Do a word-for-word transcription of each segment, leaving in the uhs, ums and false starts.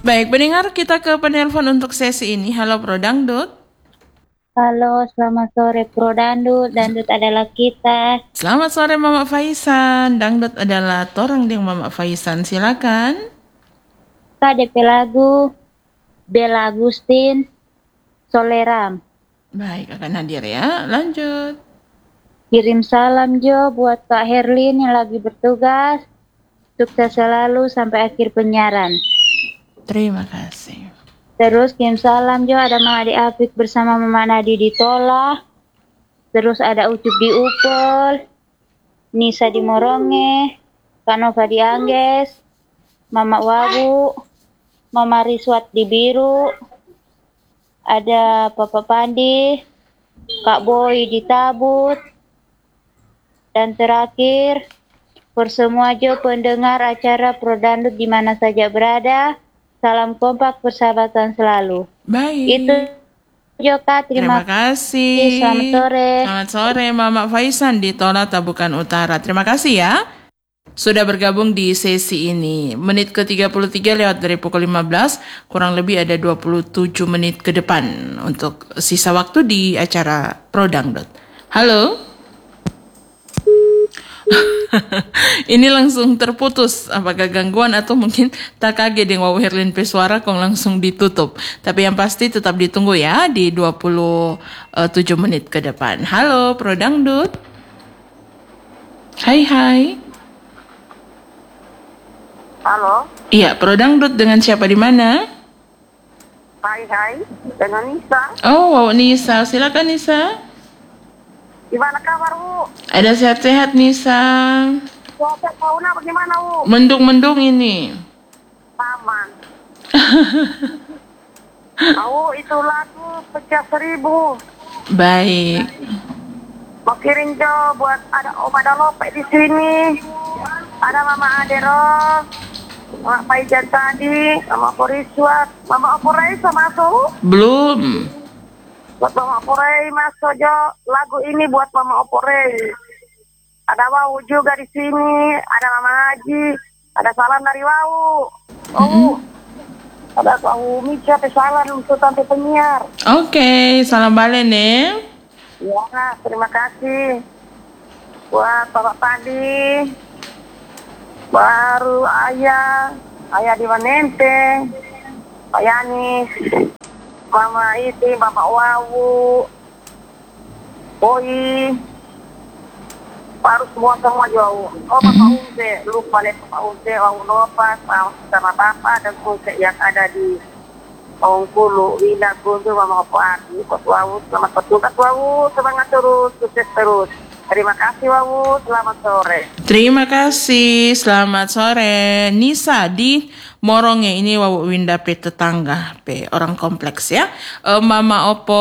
Baik, pendengar, kita ke penelpon untuk sesi ini. Halo Bro Dangdut. Halo, selamat sore Pro Dangdut. Dangdut adalah kita. Selamat sore Mama Faisan. Dangdut adalah torang ding Mama Faisan. Silakan. K D P lagu Bella Agustin Soleram. Baik, akan hadir ya. Lanjut. Kirim salam Jo buat Kak Herlin yang lagi bertugas. Sukses selalu sampai akhir penyiaran. Terima kasih. Terus kirim salam Jo, ada Mama Adi Afik bersama Mama Nadi di Tola. Terus ada Ucup di Upel, Nisa di Moronge, Kanova di Angges, Mama Wawu, Mama Riswat di Biru, ada Papa Pandi, Kak Boy di Tabut, dan terakhir for semua Jo pendengar acara Pro Dangdut di mana saja berada. Salam kompak persahabatan selalu. Baik. Itu Joka, terima, terima kasih. Selamat sore. Selamat sore Mama Faisan di Tola Tabukan Utara. Terima kasih ya. Sudah bergabung di sesi ini. Menit ke tiga puluh tiga lewat dari pukul lima belas, kurang lebih ada dua puluh tujuh menit ke depan untuk sisa waktu di acara Pro Dangdut. Halo. Ini langsung terputus. Apakah gangguan atau mungkin tak kaget dengan Wawu Herlin P suara kong langsung ditutup. Tapi yang pasti tetap ditunggu ya di dua puluh tujuh menit ke depan. Halo Pro Dangdut. Hai hai. Halo. Iya, Pro Dangdut dengan siapa di mana? Hai hai, dengan Nisa. Oh, wow, Nisa. Silakan Nisa. Gimana kabar, Bu? Ada sehat-sehat Nisa. Cuaca fauna bagaimana, Bu? Mendung-mendung ini. Aman. Tahu itu lagu pecah seribu. Baik. Mau kirim Jo buat ada Om ada Lope di sini. Ada Mama Adero, Mama Paijan tadi, Mama Poriswat, Mama Oporai sama masuk. Belum. Buat Mama Oporai masuk Jo lagu ini buat Mama Oporai. Ada Wawu juga di sini, ada Mama Haji, ada salam dari Wawu. Oh, mm-hmm. Ada Wawu Mica pesalan untuk tante penyiar. Oke, okay, salam balen ya. Ya, terima kasih. Buat Bapak Padi, baru Ayah, Ayah di Manente, Pak Yanis, Mama Iti, Bapak Wawu, Boy, baru semua semua jauh. Oh Bapak Unse, lupa lihat Bapak Unse, Wawu Lopas, sama Bapak dan Unse yang ada di Ongkulu, Wina, Guntur, Mama Opo Ati, Pak Wawu, selamat bertugas Wawu, semangat terus, sukses terus. Terima kasih Wawu, selamat sore. Terima kasih, selamat sore. Nisa di Moronge, ini Wawu Winda P tetangga, P orang kompleks ya. E, Mama Opo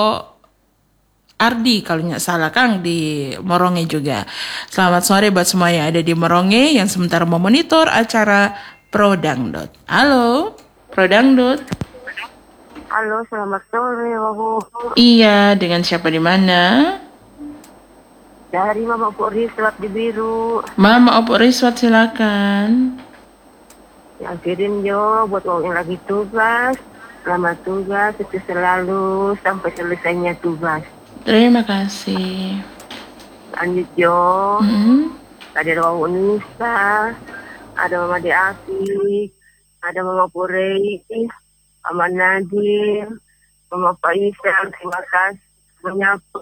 Ardi kalau nggak salah Kang di Moronge juga. Selamat sore buat semua yang ada di Moronge yang sementara memonitor acara Pro Dangdut. Halo, Pro Dangdut. Halo, selamat sore Wawu. Iya, dengan siapa di mana? Dari Mama Opo Riswat di Biru. Mama Opo Riswat silakan. Yang kirim Jo buat orang yang lagi tugas. Selamat tugas, sukses selalu sampai selesainya tugas. Terima kasih. Lanjut Jo. Mm-hmm. Ada Wawu Nisa, ada Mama De Afik, ada Mama Purei, Mama Nadim, Mama Faisan, terima kasih menyapa.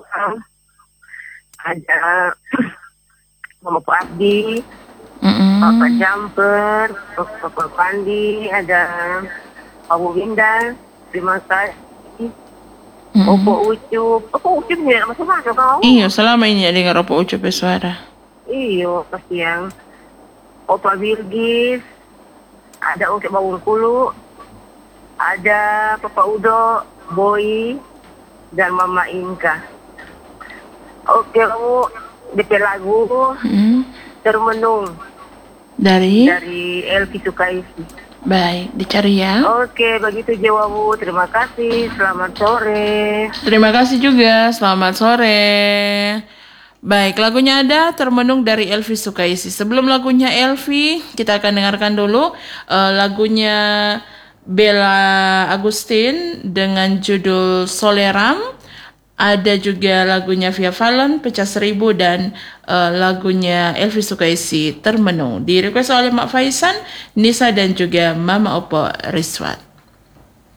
Ada Mama Pak Abdi, mm-hmm. Bapak Jumper, Bapak Pandi, ada Wawu Winda, terima kasih. Mm-hmm. Opo Ucup, Opo Ucup ni macam mana kau? Iyo, selama ini dengar Opo Ucup suara. Iyo, pasti yang Opa Virgis, ada Ucup Bawungkulu, ada Papa Udo, Boy, dan Mama Inka. Oke, kamu D P lagu hmm. Termenung dari dari Elvi Sukaisi. Baik, dicari ya. Oke, begitu Jawabu. Terima kasih. Selamat sore. Terima kasih juga. Selamat sore. Baik, lagunya ada Termenung dari Elvi Sukaisi. Sebelum lagunya Elvi, kita akan dengarkan dulu uh, lagunya Bella Agustin dengan judul Soleram. Ada juga lagunya Via Fallon, Pecah Seribu, dan uh, lagunya Elvi Sukaisi, Termenung. Di request oleh Mak Faisan, Nisa, dan juga Mama Opo Riswat.